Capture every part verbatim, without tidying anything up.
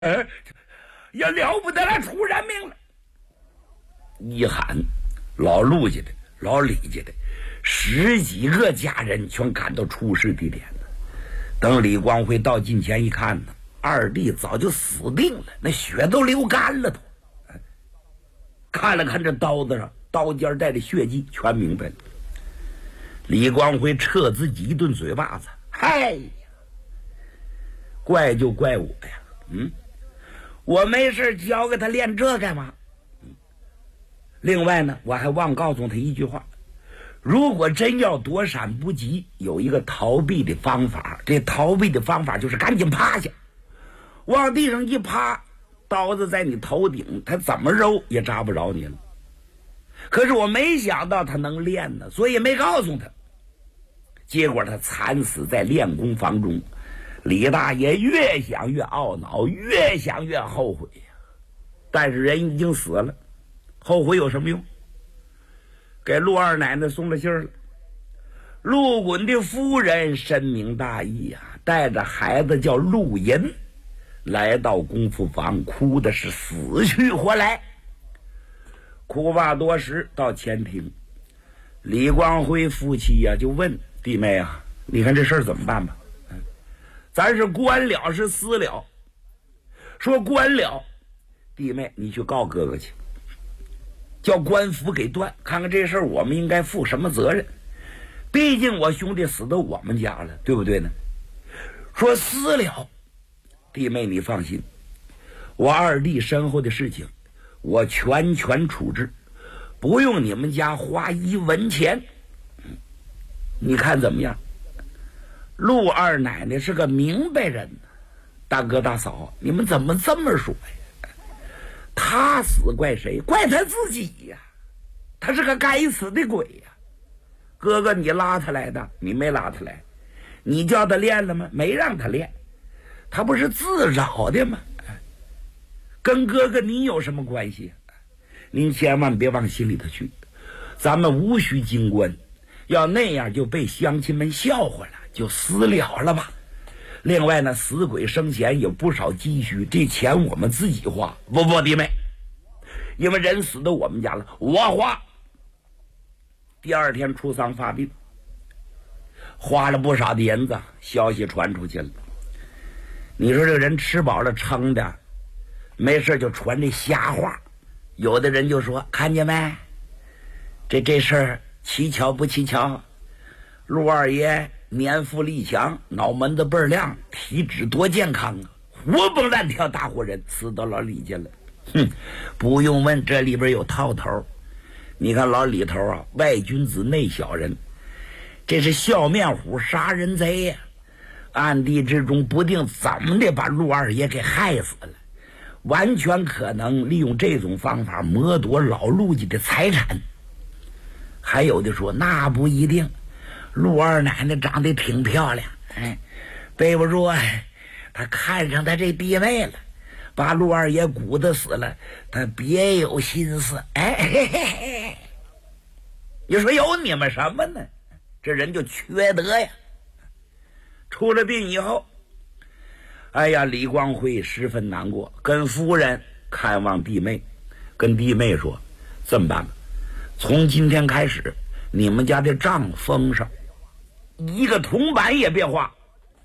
呃，也了不得了，出人命了！一喊，老陆家的、老李家的十几个家人全赶到出事地点了。等李光辉到近前一看呢，二弟早就死定了，那血都流干了都。看了看这刀子上刀尖带着血迹，全明白了。李光辉撤自己一顿嘴巴子：“嗨呀，怪就怪我呀！嗯，我没事教给他练这干嘛？另外呢，我还忘告诉他一句话：如果真要躲闪不及，有一个逃避的方法。这逃避的方法就是赶紧趴下，往地上一趴，刀子在你头顶，他怎么揉也扎不着你了。可是我没想到他能练呢，所以没告诉他。结果他惨死在练功房中。李大爷越想越懊恼，越想越后悔呀。但是人已经死了，后悔有什么用？给陆二奶奶送了信儿了。陆滚的夫人深明大义呀、啊，带着孩子叫陆银来到功夫房，哭的是死去活来。哭罢多时，到前庭，李光辉夫妻呀、啊、就问弟妹啊，你看这事儿怎么办吧？咱是官了是私了？说官了，弟妹你去告哥哥去，叫官府给断，看看这事儿我们应该负什么责任。毕竟我兄弟死到我们家了，对不对呢？说私了，弟妹你放心，我二弟身后的事情我全权处置，不用你们家花一文钱。你看怎么样？陆二奶奶是个明白人，大哥大嫂，你们怎么这么说呀？他死怪谁？怪他自己呀！他是个该死的鬼呀！哥哥，你拉他来的，你没拉他来，你叫他练了吗？没让他练，他不是自找的吗？跟哥哥你有什么关系？您千万别往心里头去，咱们无需京官，要那样就被乡亲们笑话了，就私了了吧。另外呢，死鬼生前有不少积蓄，这钱我们自己花。不不，弟妹，因为人死到我们家了，我花。第二天出丧发病，花了不少的银子，消息传出去了。你说这个人吃饱了撑的，没事就传这瞎话。有的人就说，看见没，这这事儿蹊跷不蹊跷？陆二爷年富力强，脑门子倍儿亮，体质多健康啊，活蹦乱跳大活人，死到老李家了。哼，不用问，这里边有套头。你看老李头啊，外君子内小人，这是笑面虎杀人贼呀、啊！暗地之中不定怎么的把陆二爷给害死了，完全可能利用这种方法谋夺老陆家的财产。还有的说那不一定，陆二奶奶长得挺漂亮，哎，对不住，他看上他这弟妹了，把陆二爷鼓得死了，他别有心思。哎嘿嘿嘿，你说有你们什么呢？这人就缺德呀！出了病以后，哎呀，李光辉十分难过，跟夫人看望弟妹，跟弟妹说：“这么办吧，从今天开始，你们家的账封上，一个铜板也别花，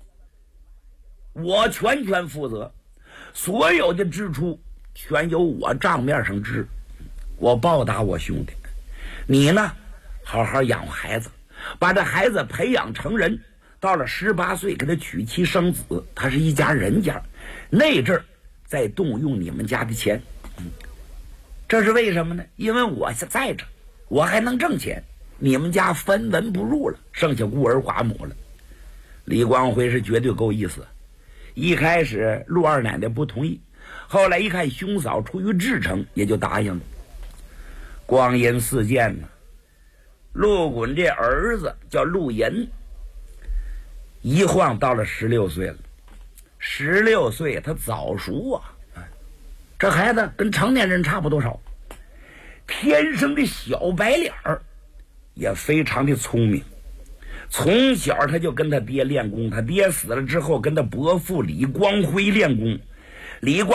我全权负责，所有的支出全由我账面上支，我报答我兄弟。你呢，好好养活孩子，把这孩子培养成人，到了十八岁给他娶妻生子，他是一家人家，那阵儿再动用你们家的钱。这是为什么呢？因为我在这，我还能挣钱，你们家分文不入了，剩下孤儿寡母了。李光辉是绝对够意思。一开始陆二奶奶不同意，后来一看兄嫂出于至诚，也就答应了。光阴似箭呢，陆滚这儿子叫陆银，一晃到了十六岁了。十六岁他早熟啊，这孩子跟成年人差不多少，天生的小白脸儿，也非常的聪明。从小他就跟他爹练功，他爹死了之后跟他伯父李光辉练功， 李